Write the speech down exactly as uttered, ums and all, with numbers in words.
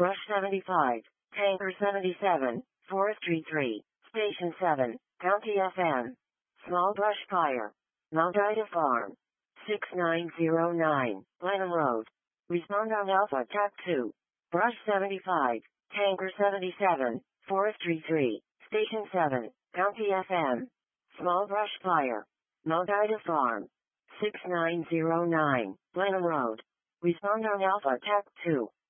Brush seventy-five, Tanker seventy-seven, Forestry three, Station seven, County F M. Small Brush Fire. Maldita Farm. six nine zero nine, Blenheim Road. Respond on Alpha T A C two. Brush seventy-five, Tanker seventy-seven, Forestry three, Station seven, County F M. Small Brush Fire. Maldita Farm. six nine zero nine, Blenheim Road. Respond on Alpha T A C two.